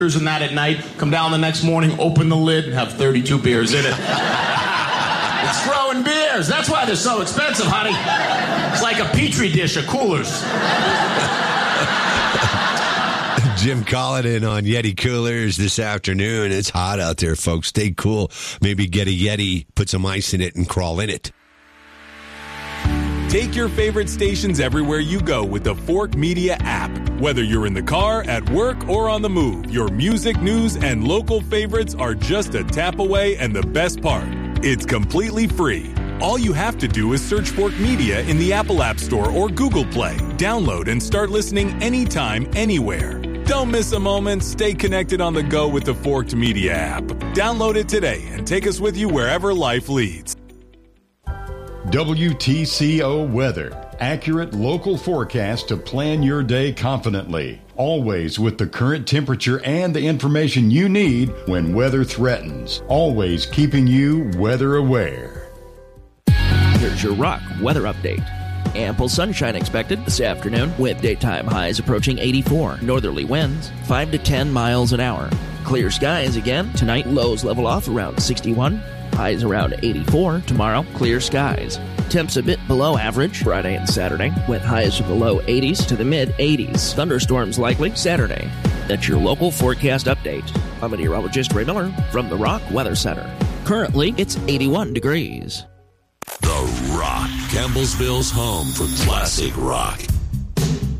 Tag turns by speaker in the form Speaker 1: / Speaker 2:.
Speaker 1: and that at night, come down the next morning, open the lid, and have 32 beers in it. It's growing beers. That's why they're so expensive, honey. It's like a petri dish of coolers.
Speaker 2: Jim Collidan on Yeti Coolers this afternoon. It's hot out there, folks. Stay cool. Maybe get a Yeti, put some ice in it, and crawl in it.
Speaker 3: Take your favorite stations everywhere you go with the Fork Media app. Whether you're in the car, at work, or on the move, your music, news, and local favorites are just a tap away, and the best part, it's completely free. All you have to do is search Fork Media in the Apple App Store or Google Play. Download and start listening anytime, anywhere. Don't miss a moment. Stay connected on the go with the Forked Media app. Download it today and take us with you wherever life leads.
Speaker 4: WTCO Weather. Accurate local forecast to plan your day confidently. Always with the current temperature and the information you need when weather threatens. Always keeping you weather aware.
Speaker 5: Here's your Rock weather update. Ample sunshine expected this afternoon with daytime highs approaching 84. Northerly winds 5 to 10 miles an hour. Clear skies again. Tonight lows level off around 61. Highs around 84. Tomorrow, clear skies. Temps a bit below average Friday and Saturday, with highs from the low 80s to the mid 80s. Thunderstorms likely Saturday. That's your local forecast update. I'm meteorologist Ray Miller from the Rock Weather Center. Currently, it's 81 degrees.
Speaker 6: The Rock, Campbellsville's home for classic rock.